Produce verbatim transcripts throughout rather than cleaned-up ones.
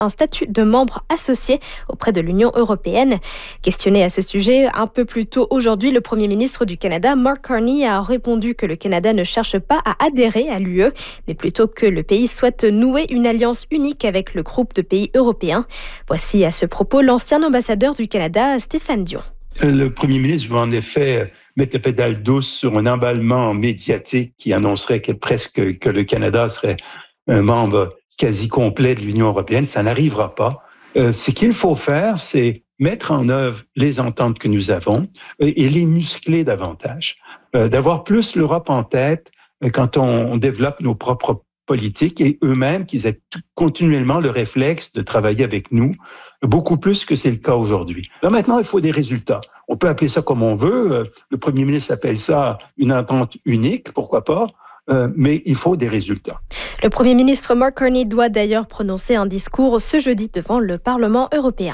un statut de membre associé auprès de l'Union européenne. Questionné à ce sujet un peu plus tôt aujourd'hui, le Premier ministre du Canada, Mark Carney, a répondu que le Canada ne cherche pas à adhérer à l'U E, mais plutôt que le pays souhaite nouer une alliance unique avec le groupe de pays européens. Voici à ce propos l'ancien ambassadeur du Canada, Stéphane Dion. Le Premier ministre veut en effet mettre la pédale douce sur un emballement médiatique qui annoncerait que presque que le Canada serait un membre quasi complet de l'Union européenne. Ça n'arrivera pas. Euh, ce qu'il faut faire, c'est mettre en œuvre les ententes que nous avons et les muscler davantage. Euh, d'avoir plus l'Europe en tête euh, quand on, on développe nos propres politiques et eux-mêmes qu'ils aient continuellement le réflexe de travailler avec nous, beaucoup plus que c'est le cas aujourd'hui. Là, maintenant, il faut des résultats. On peut appeler ça comme on veut. Le Premier ministre appelle ça une entente unique, pourquoi pas, euh, mais il faut des résultats. Le Premier ministre Mark Carney doit d'ailleurs prononcer un discours ce jeudi devant le Parlement européen.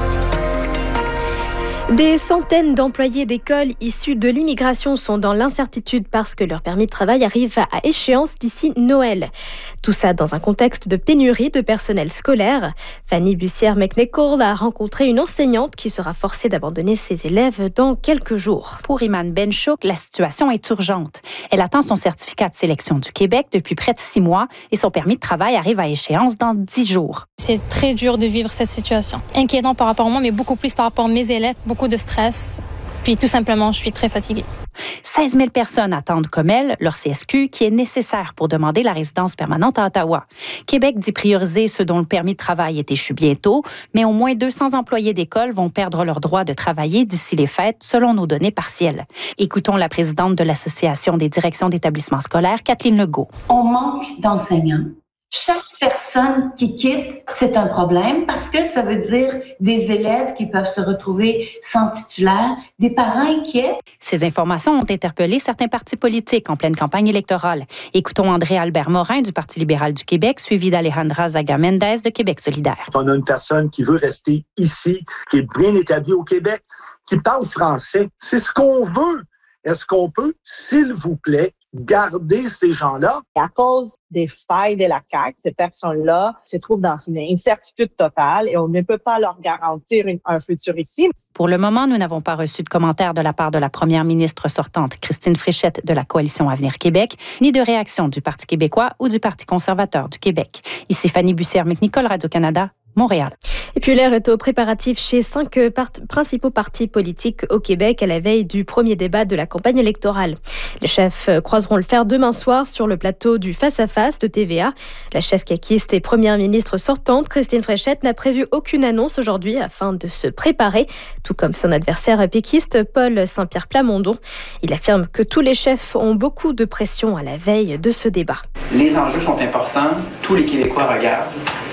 Des centaines d'employés d'écoles issus de l'immigration sont dans l'incertitude parce que leur permis de travail arrive à échéance d'ici Noël. Tout ça dans un contexte de pénurie de personnel scolaire. Fanny Bussière-McNichol a rencontré une enseignante qui sera forcée d'abandonner ses élèves dans quelques jours. Pour Iman Benchouk, la situation est urgente. Elle attend son certificat de sélection du Québec depuis près de six mois et son permis de travail arrive à échéance dans dix jours. C'est très dur de vivre cette situation. Inquiétant par rapport à moi, mais beaucoup plus par rapport à mes élèves. Beaucoup de stress, puis tout simplement, je suis très fatiguée. seize mille personnes attendent comme elle leur C S Q qui est nécessaire pour demander la résidence permanente à Ottawa. Québec dit prioriser ceux dont le permis de travail est échu bientôt, mais au moins deux cents employés d'école vont perdre leur droit de travailler d'ici les fêtes, selon nos données partielles. Écoutons la présidente de l'Association des directions d'établissements scolaires, Kathleen Legault. On manque d'enseignants. Chaque personne qui quitte, c'est un problème parce que ça veut dire des élèves qui peuvent se retrouver sans titulaire, des parents inquiets. Ces informations ont interpellé certains partis politiques en pleine campagne électorale. Écoutons André-Albert Morin du Parti libéral du Québec, suivi d'Alejandra Zaga-Mendez de Québec solidaire. On a une personne qui veut rester ici, qui est bien établie au Québec, qui parle français. C'est ce qu'on veut. Est-ce qu'on peut, s'il vous plaît, garder ces gens-là? À cause des failles de la C A Q, ces personnes-là se trouvent dans une incertitude totale et on ne peut pas leur garantir une, un futur ici. Pour le moment, nous n'avons pas reçu de commentaires de la part de la première ministre sortante, Christine Fréchette, de la Coalition Avenir Québec, ni de réaction du Parti québécois ou du Parti conservateur du Québec. Ici Fanny Bussière-McNichol, Radio-Canada, Montréal. Et puis l'air est aux préparatifs chez cinq part- principaux partis politiques au Québec à la veille du premier débat de la campagne électorale. Les chefs croiseront le fer demain soir sur le plateau du face-à-face de T V A. La chef caquiste et première ministre sortante, Christine Fréchette, n'a prévu aucune annonce aujourd'hui afin de se préparer, tout comme son adversaire péquiste, Paul Saint-Pierre Plamondon. Il affirme que tous les chefs ont beaucoup de pression à la veille de ce débat. Les enjeux sont importants, tous les Québécois regardent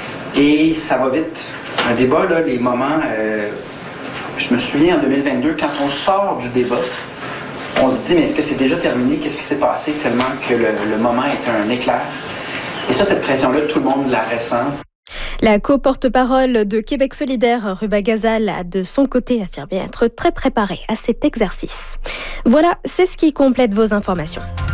et ça va vite. Un débat, là, les moments, euh, je me souviens en deux mille vingt-deux, quand on sort du débat, on se dit, mais est-ce que c'est déjà terminé? Qu'est-ce qui s'est passé? Tellement que le, le moment est un éclair. Et ça, cette pression-là, tout le monde la ressent. La co-porte-parole de Québec solidaire, Ruba Gazal, a de son côté affirmé être très préparée à cet exercice. Voilà, c'est ce qui complète vos informations.